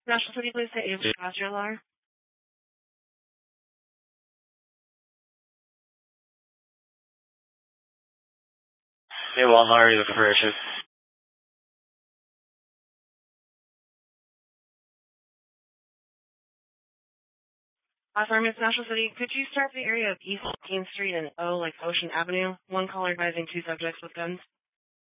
National City Police say you passed your alarm. Hey, well, how are you looking for issues? Miss National City, could you start the area of East 18th Street and O like Ocean Avenue? One caller advising two subjects with guns.